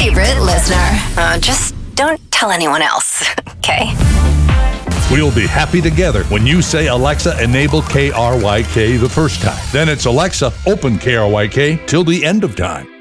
favorite listener. Just don't tell anyone else, okay? We'll be happy together when you say, Alexa, enable KRYK the first time. Then it's Alexa, open KRYK till the end of time.